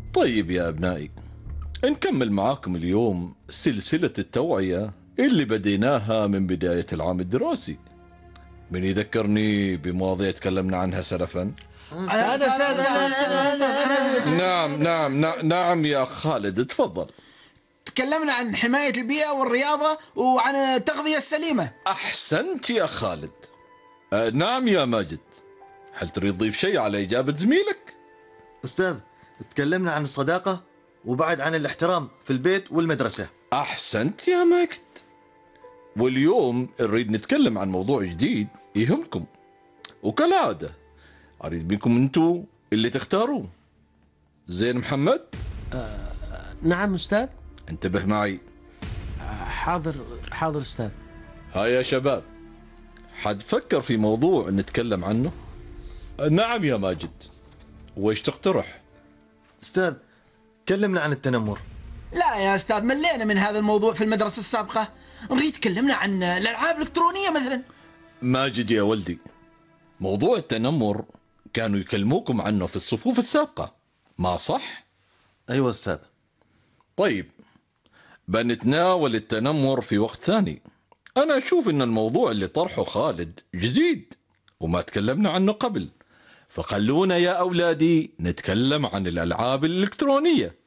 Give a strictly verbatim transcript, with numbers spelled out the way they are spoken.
طيب يا أبنائي، نكمل معاكم اليوم سلسلة التوعية اللي بديناها من بداية العام الدراسي. من يذكرني بمواضيع تكلمنا عنها سلفا؟ أستاذ أستاذ أستاذ نعم نعم نعم, نعم يا خالد، تفضل. تكلمنا عن حماية البيئة والرياضة وعن التغذية السليمة. أحسنت يا خالد. أه نعم يا ماجد، هل تريد تضيف شيء على إجابة زميلك؟ أستاذ، تكلمنا عن الصداقة وبعد عن الاحترام في البيت والمدرسة. أحسنت يا ماجد. واليوم نريد نتكلم عن موضوع جديد يهمكم، وكالعادة أريد منكم أنتوا اللي تختاروه. زين محمد؟ نعم أستاذ. انتبه معي. حاضر حاضر أستاذ. هاي يا شباب، حد فكر في موضوع نتكلم عنه؟ نعم يا ماجد، وإيش تقترح؟ أستاذ، كلمنا عن التنمر. لا يا أستاذ، ملينا من هذا الموضوع في المدرسة السابقة. نريد تكلمنا عن الألعاب الإلكترونية مثلا. ماجد يا ولدي، موضوع التنمر كانوا يكلموكم عنه في الصفوف السابقة، ما صح؟ أيوة أستاذ. طيب، بنتناول التنمر في وقت ثاني. أنا أشوف إن الموضوع اللي طرحه خالد جديد وما تكلمنا عنه قبل، فخلونا يا أولادي نتكلم عن الألعاب الإلكترونية.